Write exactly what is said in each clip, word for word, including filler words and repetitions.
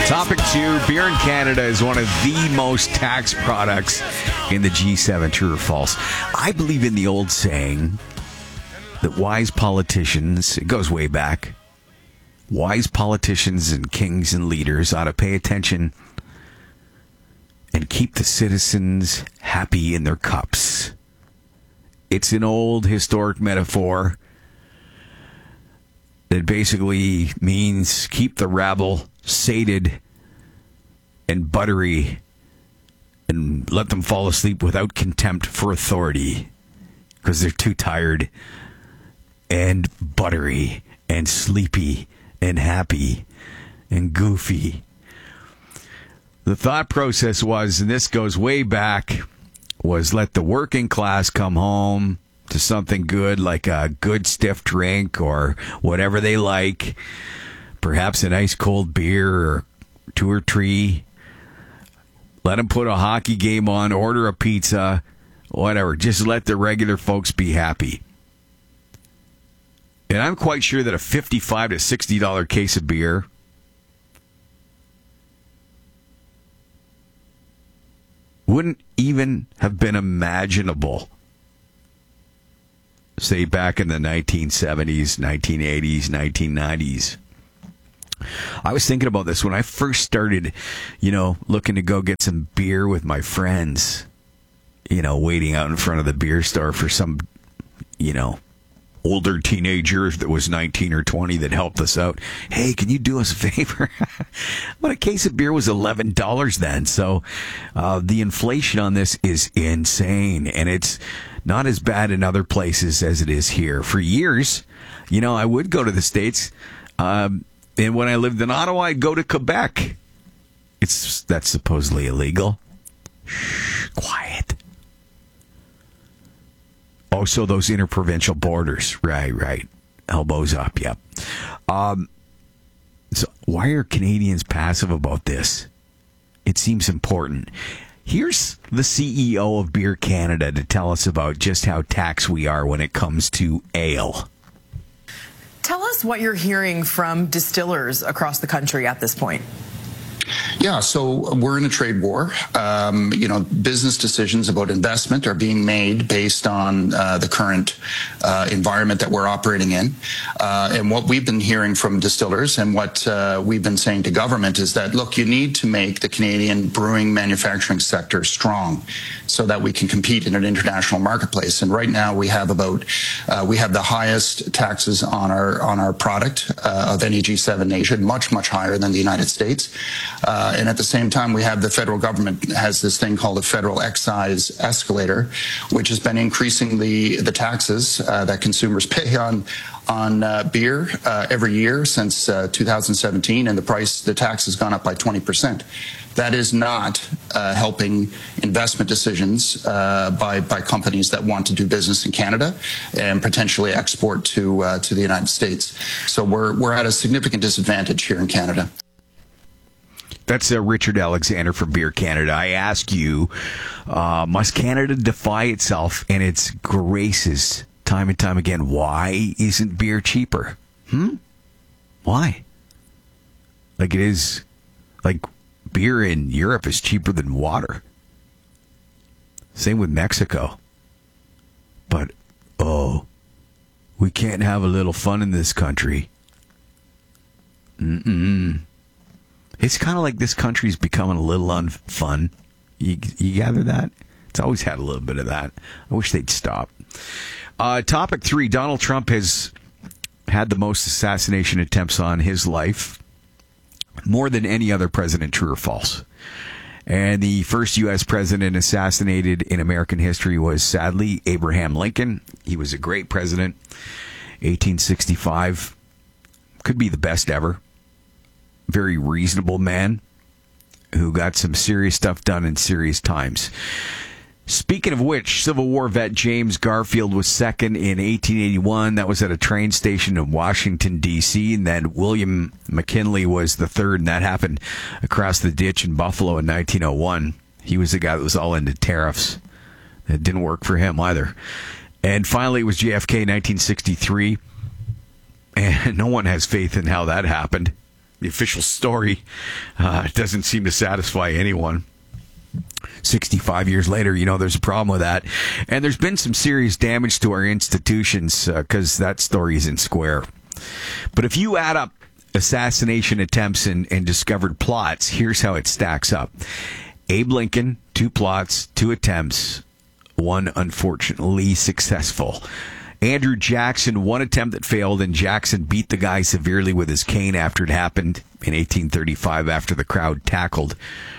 Topic two, beer in Canada is one of the most taxed products in the G seven. True or false? I believe in the old saying that wise politicians, it goes way back, wise politicians and kings and leaders ought to pay attention and keep the citizens happy in their cups. It's an old historic metaphor that basically means keep the rabble sated and buttery and let them fall asleep without contempt for authority because they're too tired and buttery and sleepy and happy and goofy. The thought process was, and this goes way back, was let the working class come home to something good, like a good stiff drink or whatever they like, perhaps a nice cold beer or two or three. Let them put a hockey game on, order a pizza, whatever. Just let the regular folks be happy. And I'm quite sure that a fifty-five to sixty dollars case of beer wouldn't even have been imaginable, say, back in the nineteen seventies, nineteen eighties, nineteen nineties. I was thinking about this when I first started, you know, looking to go get some beer with my friends, you know, waiting out in front of the beer store for some, you know, older teenager that was nineteen or twenty that helped us out. Hey, can you do us a favor? But a case of beer was eleven dollars then. So uh, the inflation on this is insane. And it's not as bad in other places as it is here. For years, you know, I would go to the States. Um, and when I lived in Ottawa, I'd go to Quebec. It's That's supposedly illegal. Shh, quiet. Oh, so those interprovincial borders. Right, right. Elbows up, yep. Um, so why are Canadians passive about this? It seems important. Here's the C E O of Beer Canada to tell us about just how taxed we are when it comes to ale. Tell us what you're hearing from distillers across the country at this point. Yeah, so we're in a trade war. Um, you know, business decisions about investment are being made based on uh, the current uh, environment that we're operating in. Uh, and what we've been hearing from distillers and what uh, we've been saying to government is that, look, you need to make the Canadian brewing manufacturing sector strong so that we can compete in an international marketplace. And right now we have about, uh, we have the highest taxes on our, on our product uh, of any G seven nation, much, much higher than the United States. Uh, and at the same time, we have the federal government has this thing called a federal excise escalator, which has been increasing the the taxes uh, that consumers pay on on uh, beer uh, every year since uh, two thousand seventeen, and the price, the tax has gone up by twenty percent. That is not uh, helping investment decisions uh, by by companies that want to do business in Canada and potentially export to uh, to the United States. So we're we're at a significant disadvantage here in Canada. That's uh, Richard Alexander from Beer Canada. I ask you, uh, must Canada defy itself and its graces time and time again? Why isn't beer cheaper? Hmm? Why? Like it is, like beer in Europe is cheaper than water. Same with Mexico. But, oh, we can't have a little fun in this country. Mm-mm. It's kind of like this country's becoming a little unfun. You, you gather that? It's always had a little bit of that. I wish they'd stop. Uh, topic three, Donald Trump has had the most assassination attempts on his life, more than any other president, true or false. And the first U S president assassinated in American history was, sadly, Abraham Lincoln. He was a great president, eighteen sixty-five. Could be the best ever. Very reasonable man who got some serious stuff done in serious times. Speaking of which, Civil War vet James Garfield was second in eighteen eighty-one. That was at a train station in Washington, D C And then William McKinley was the third, and that happened across the ditch in Buffalo in nineteen oh one. He was the guy that was all into tariffs. It didn't work for him either. And finally, it was J F K, nineteen sixty-three. And no one has faith in how that happened. the official story uh, doesn't seem to satisfy anyone. sixty-five years later, you know, there's a problem with that. And there's been some serious damage to our institutions because uh, that story isn't square. But if you add up assassination attempts and, and discovered plots, here's how it stacks up. Abe Lincoln, two plots, two attempts, one unfortunately successful. Andrew Jackson, one attempt that failed, and Jackson beat the guy severely with his cane after it happened in eighteen thirty-five after the crowd tackled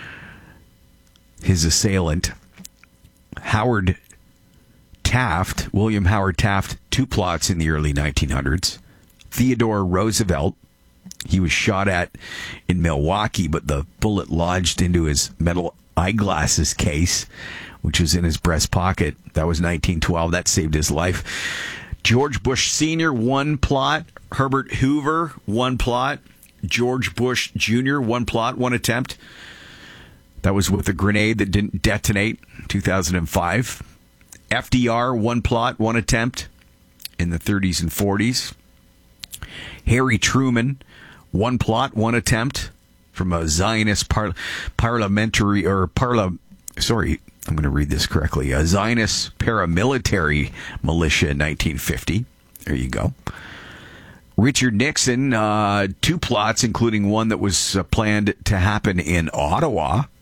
his assailant. Howard Taft, William Howard Taft, two plots in the early nineteen hundreds. Theodore Roosevelt, he was shot at in Milwaukee, but the bullet lodged into his metal eyeglasses case, which was in his breast pocket. That was nineteen twelve. That saved his life. George Bush Senior, one plot. Herbert Hoover, one plot. George Bush Junior, one plot, one attempt. That was with a grenade that didn't detonate, two thousand five. F D R, one plot, one attempt in the thirties and forties. Harry Truman, one plot, one attempt from a Zionist par- parliamentary or parla. Sorry, I'm going to read this correctly. A Zionist paramilitary militia in nineteen fifty. There you go. Richard Nixon, uh, two plots, including one that was uh, planned to happen in Ottawa